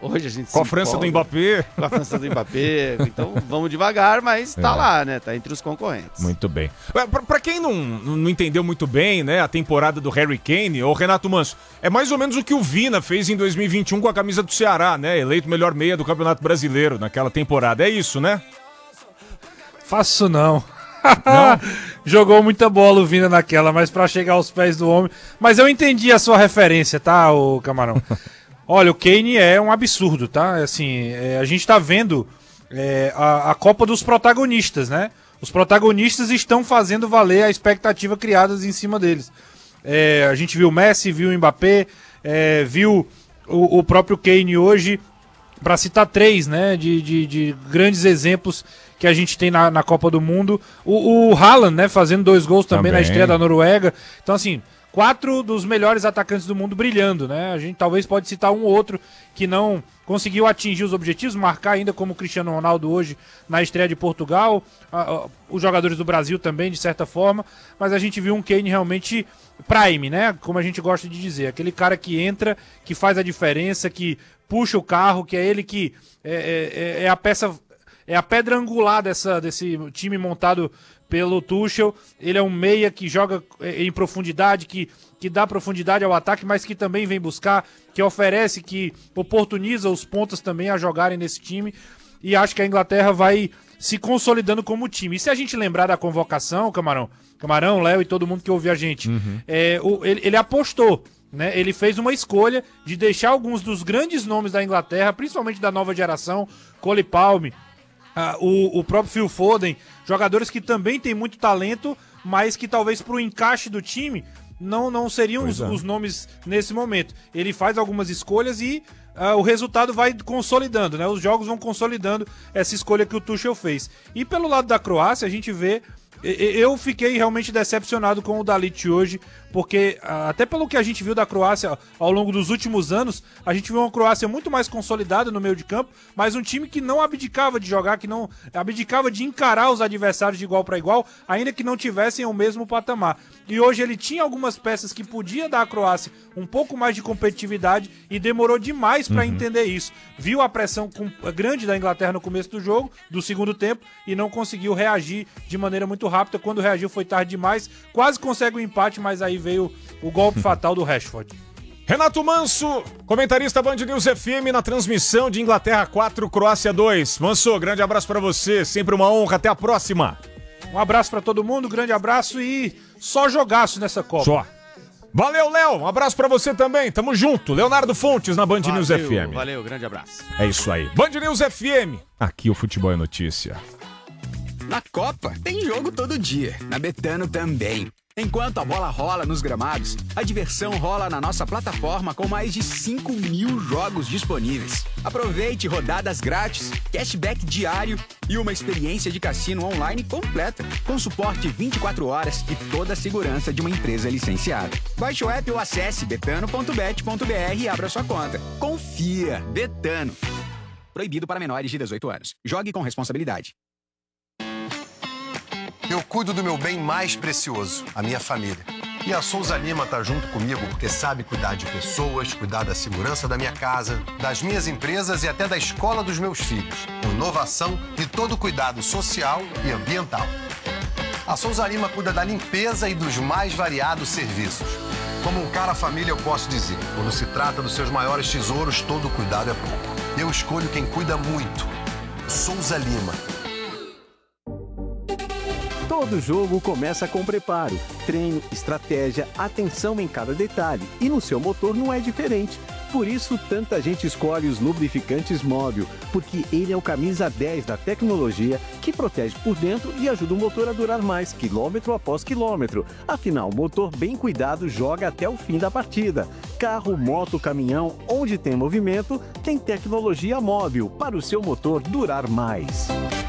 Hoje a gente com a França do Mbappé. Com a França do Mbappé. Então vamos devagar, mas tá lá, né? Tá entre os concorrentes. Muito bem. Pra quem não entendeu muito bem, né, a temporada do Harry Kane, ô Renato Manso, é mais ou menos o que o Vina fez em 2021 com a camisa do Ceará, né? Eleito melhor meia do Campeonato Brasileiro naquela temporada. É isso, né? Faço isso não. Jogou muita bola o Vina naquela, mas pra chegar aos pés do homem. Mas eu entendi a sua referência, tá, ô Camarão? Olha, o Kane é um absurdo, tá? Assim, a gente tá vendo a Copa dos protagonistas, né? Os protagonistas estão fazendo valer a expectativa criada em cima deles. A gente viu o Messi, viu o Mbappé, viu o próprio Kane hoje, para citar 3, né? De grandes exemplos que a gente tem na Copa do Mundo. O Haaland, né? Fazendo 2 gols também na estreia da Noruega. Então, assim, 4 dos melhores atacantes do mundo brilhando, né? A gente talvez pode citar um ou outro que não conseguiu atingir os objetivos, marcar ainda como o Cristiano Ronaldo hoje na estreia de Portugal, os jogadores do Brasil também, de certa forma, mas a gente viu um Kane realmente prime, né? Como a gente gosta de dizer, aquele cara que entra, que faz a diferença, que puxa o carro, que é ele que é a peça... É a pedra angular desse time montado pelo Tuchel. Ele é um meia que joga em profundidade, que dá profundidade ao ataque, mas que também vem buscar, que oferece, que oportuniza os pontas também a jogarem nesse time. E acho que a Inglaterra vai se consolidando como time. E se a gente lembrar da convocação, Camarão, Léo e todo mundo que ouve a gente, ele apostou. Né? Ele fez uma escolha de deixar alguns dos grandes nomes da Inglaterra, principalmente da nova geração, Cole Palmer, o próprio Phil Foden, jogadores que também têm muito talento, mas que talvez para o encaixe do time não seriam os nomes nesse momento. Ele faz algumas escolhas e o resultado vai consolidando, né? Os jogos vão consolidando essa escolha que o Tuchel fez. E pelo lado da Croácia, a gente vê... Eu fiquei realmente decepcionado com o Dalit hoje, porque até pelo que a gente viu da Croácia ao longo dos últimos anos, a gente viu uma Croácia muito mais consolidada no meio de campo, mas um time que não abdicava de jogar, que não abdicava de encarar os adversários de igual para igual, ainda que não tivessem o mesmo patamar. E hoje ele tinha algumas peças que podia dar à Croácia um pouco mais de competitividade e demorou demais para entender isso. Viu a pressão grande da Inglaterra no começo do jogo, do segundo tempo, e não conseguiu reagir de maneira muito rápida. Quando reagiu foi tarde demais, quase consegue o empate, mas aí veio o golpe fatal do Rashford. Renato Manso, comentarista Band News FM na transmissão de Inglaterra 4, Croácia 2. Manso, grande abraço pra você, sempre uma honra, até a próxima. Um abraço pra todo mundo, grande abraço e só jogaço nessa Copa. Só. Valeu, Léo, um abraço pra você também, tamo junto. Leonardo Fontes na Band News FM. Valeu, grande abraço. É isso aí. Band News FM, aqui o futebol é notícia. Na Copa, tem jogo todo dia. Na Betano também. Enquanto a bola rola nos gramados, a diversão rola na nossa plataforma com mais de 5 mil jogos disponíveis. Aproveite rodadas grátis, cashback diário e uma experiência de cassino online completa, com suporte 24 horas e toda a segurança de uma empresa licenciada. Baixe o app ou acesse betano.bet.br e abra sua conta. Confia, Betano. Proibido para menores de 18 anos. Jogue com responsabilidade. Eu cuido do meu bem mais precioso, a minha família. E a Souza Lima tá junto comigo porque sabe cuidar de pessoas, cuidar da segurança da minha casa, das minhas empresas e até da escola dos meus filhos. Inovação e todo cuidado social e ambiental. A Souza Lima cuida da limpeza e dos mais variados serviços. Como um cara família, eu posso dizer, quando se trata dos seus maiores tesouros, todo cuidado é pouco. Eu escolho quem cuida muito. Souza Lima. Todo jogo começa com preparo, treino, estratégia, atenção em cada detalhe. E no seu motor não é diferente. Por isso, tanta gente escolhe os lubrificantes Móbil, porque ele é o camisa 10 da tecnologia que protege por dentro e ajuda o motor a durar mais, quilômetro após quilômetro. Afinal, motor bem cuidado joga até o fim da partida. Carro, moto, caminhão, onde tem movimento, tem tecnologia Móbil para o seu motor durar mais.